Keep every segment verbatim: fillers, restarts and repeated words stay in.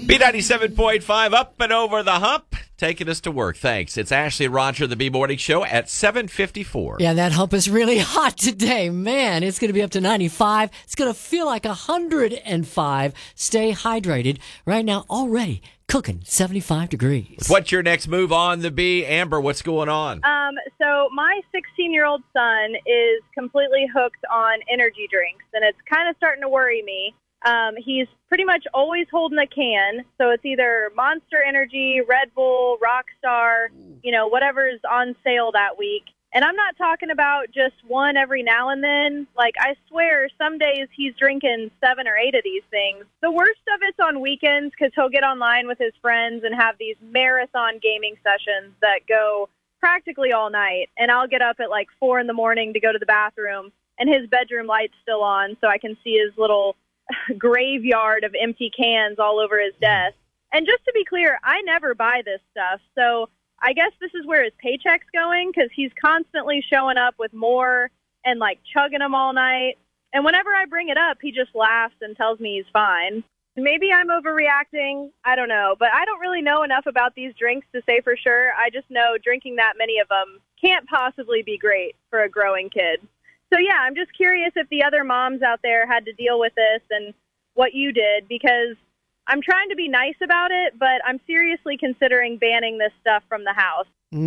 B ninety-seven point five up and over the hump, taking us to work. Thanks. It's Ashley and Roger, the B Morning Show at seven fifty-four. Yeah, that hump is really hot today. Man, it's going to be up to ninety-five. It's going to feel like one hundred five. Stay hydrated. Right now, already cooking seventy-five degrees. What's your next move on the B? Amber, what's going on? Um, so my sixteen-year-old son is completely hooked on energy drinks, and it's kind of starting to worry me. Um, he's pretty much always holding a can, so it's either Monster Energy, Red Bull, Rockstar, you know, whatever's on sale that week. And I'm not talking about just one every now and then. Like, I swear, some days he's drinking seven or eight of these things. The worst of it's on weekends because he'll get online with his friends and have these marathon gaming sessions that go practically all night. And I'll get up at like four in the morning to go to the bathroom, and his bedroom light's still on so I can see his little graveyard of empty cans all over his desk. And just to be clear, I never buy this stuff. So I guess this is where his paycheck's going, because he's constantly showing up with more and like chugging them all night. And whenever I bring it up, he just laughs and tells me he's fine. Maybe I'm overreacting. I don't know. But I don't really know enough about these drinks to say for sure. I just know drinking that many of them can't possibly be great for a growing kid. So, yeah, I'm just curious if the other moms out there had to deal with this and what you did, because I'm trying to be nice about it, but I'm seriously considering banning this stuff from the house.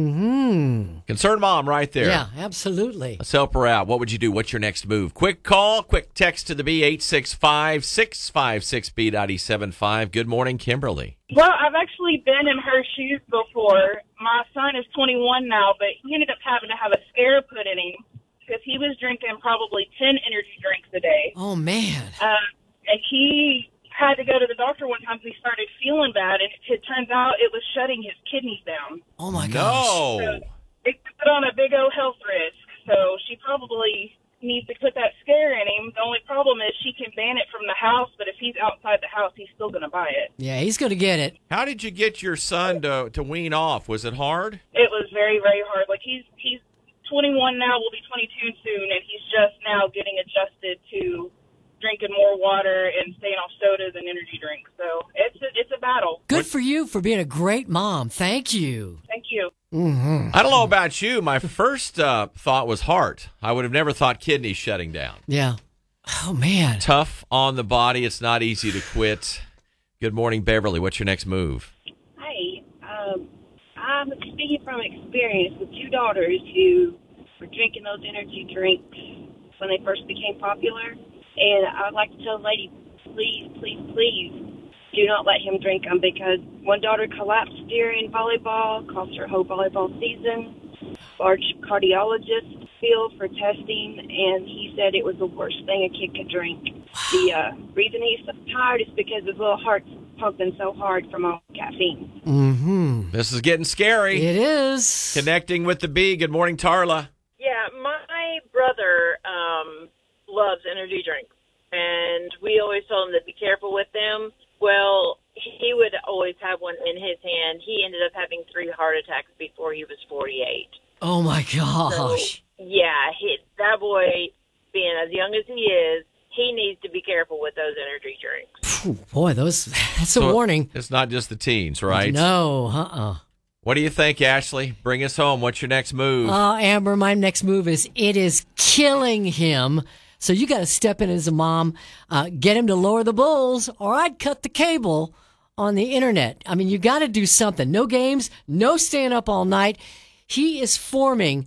Mm-hmm. Concerned mom right there. Yeah, absolutely. Let's help her out. What would you do? What's your next move? Quick call, quick text to the B, eight six five, six five six, B ninety-seven point five. Good morning, Kimberly. Well, I've actually been in her shoes before. My son is twenty-one now, but he ended up having to have a scare put in him because he was drinking probably ten energy drinks a day. Oh, man. Uh, and he had to go to the doctor one time because he started feeling bad, and it turns out it was shutting his kidneys down. Oh, my gosh. No. So it put on a big old health risk. So she probably needs to put that scare in him. The only problem is she can ban it from the house, but if he's outside the house, he's still going to buy it. Yeah, he's going to get it. How did you get your son to, to wean off? Was it hard? It was very, very hard. Like, he's he's twenty-one now, will be twenty-two soon, and he's just now getting adjusted to drinking more water and staying off sodas and energy drinks. So it's a, it's a battle. Good for you for being a great mom. Thank you. Thank you. Mm-hmm. I don't know about you. My first uh, thought was heart. I would have never thought kidneys shutting down. Yeah. Oh, man. Tough on the body. It's not easy to quit. Good morning, Beverly. What's your next move? Hi. Um, I'm speaking from experience with two daughters who were drinking those energy drinks when they first became popular. And I'd like to tell the lady, please, please, please do not let him drink them, because one daughter collapsed during volleyball, cost her whole volleyball season. Large cardiologist field for testing, and he said it was the worst thing a kid could drink. The uh, reason he's so tired is because his little heart's pumping so hard from all the caffeine. Mm-hmm. This is getting scary. It is. Connecting with the B. Good morning, Tarla. Yeah, my brother um, loves energy drinks, and we always told him to be careful with them. Well, he would always have one in his hand. He ended up having three heart attacks before he was forty-eight. Oh, my gosh. So, yeah, he, that boy, being as young as he is, he needs to be careful with those energy drinks. Phew, boy, those that's a So warning. It's not just the teens, right? No, uh-uh. What do you think, Ashley? Bring us home. What's your next move? Uh, Amber, my next move is it is killing him. So you got to step in as a mom, uh, get him to lower the bulls, or I'd cut the cable on the internet. I mean, you got to do something. No games, no staying up all night. He is forming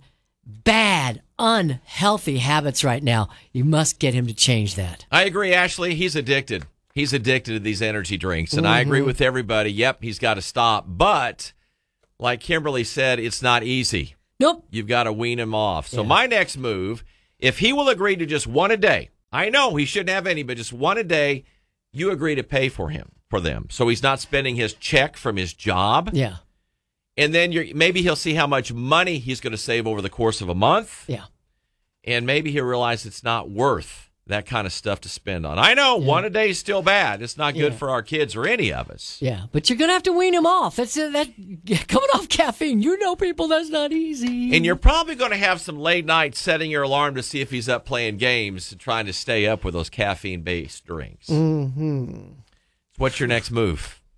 bad, unhealthy habits right now. You must get him to change that. I agree, Ashley. He's addicted. He's addicted to these energy drinks. And mm-hmm. I agree with everybody. Yep, he's got to stop. But like Kimberly said, it's not easy. Nope. You've got to wean him off. So yeah. my next move, if he will agree to just one a day, I know he shouldn't have any, but just one a day, you agree to pay for him, for them. So he's not spending his check from his job. Yeah. And then you're, maybe he'll see how much money he's going to save over the course of a month. Yeah. And maybe he'll realize it's not worth that kind of stuff to spend on. I know yeah. one a day is still bad. It's not good yeah. for our kids or any of us. Yeah, but you're going to have to wean him off. That's uh, that coming off caffeine. You know, people, that's not easy. And you're probably going to have some late nights setting your alarm to see if he's up playing games and trying to stay up with those caffeine-based drinks. Mm-hmm. What's your next move?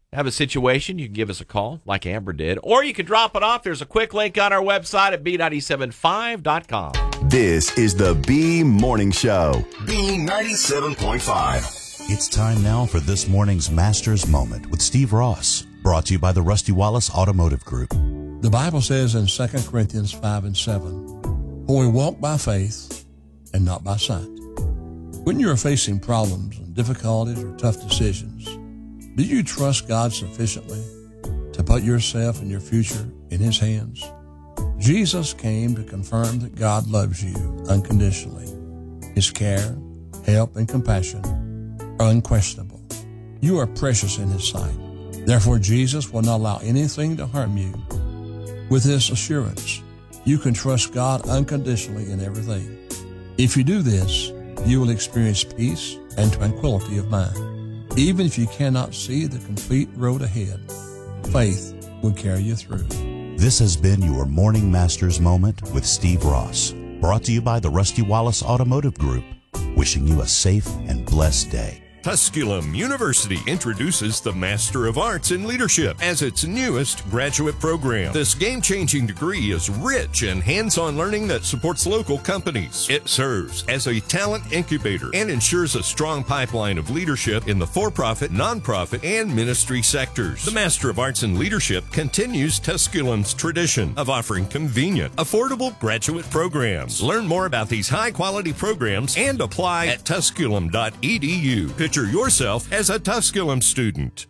have a situation, you can give us a call like Amber did, or you can drop it off. There's a quick link on our website at b nine seven five dot com. This is the B Morning Show. B ninety-seven point five. It's time now for this morning's Master's Moment with Steve Ross, brought to you by the Rusty Wallace Automotive Group. The Bible says in Second Corinthians five and seven, for we walk by faith and not by sight. When you are facing problems and difficulties or tough decisions, do you trust God sufficiently to put yourself and your future in His hands? Jesus came to confirm that God loves you unconditionally. His care, help, and compassion are unquestionable. You are precious in His sight. Therefore, Jesus will not allow anything to harm you. With this assurance, you can trust God unconditionally in everything. If you do this, you will experience peace and tranquility of mind. Even if you cannot see the complete road ahead, faith will carry you through. This has been your Morning Master's Moment with Steve Ross, brought to you by the Rusty Wallace Automotive Group, wishing you a safe and blessed day. Tusculum University introduces the Master of Arts in Leadership as its newest graduate program. This game-changing degree is rich in hands-on learning that supports local companies. It serves as a talent incubator and ensures a strong pipeline of leadership in the for-profit, non-profit, and ministry sectors. The Master of Arts in Leadership continues Tusculum's tradition of offering convenient, affordable graduate programs. Learn more about these high-quality programs and apply at tusculum dot e d u. Picture yourself as a Tusculum student.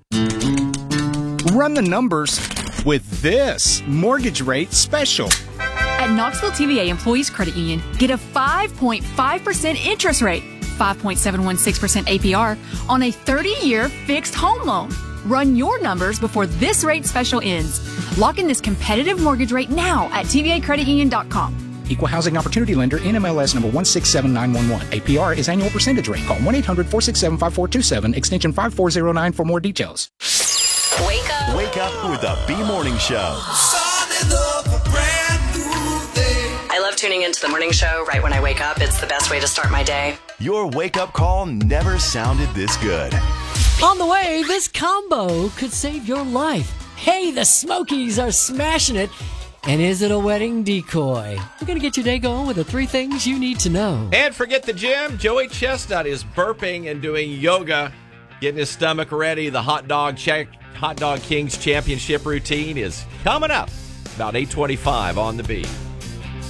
Run the numbers with this mortgage rate special. At Knoxville T V A Employees Credit Union, get a five point five percent interest rate, five point seven one six percent A P R on a thirty-year fixed home loan. Run your numbers before this rate special ends. Lock in this competitive mortgage rate now at t v a credit union dot com. Equal Housing Opportunity Lender, N M L S number one six seven nine one one. A P R is annual percentage rate. Call one eight hundred four six seven five four two seven, extension five four zero nine for more details. Wake up. Wake up with the B Morning Show. I love tuning into the morning show right when I wake up. It's the best way to start my day. Your wake-up call never sounded this good. On the way, this combo could save your life. Hey, the Smokies are smashing it. And is it a wedding decoy? We're going to get your day going with the three things you need to know. And forget the gym. Joey Chestnut is burping and doing yoga, getting his stomach ready. The Hot Dog Check, Hot Dog Kings Championship routine is coming up about eight twenty-five on the beat.